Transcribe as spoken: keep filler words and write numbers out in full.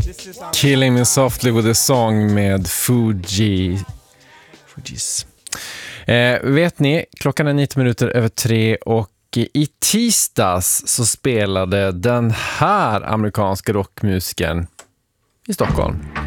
Killing Me Softly with a Song med Fuji. Fujis. Eh, vet ni, klockan är nitton minuter över tre och i tisdags så spelade den här amerikanska rockmusikern i Stockholm.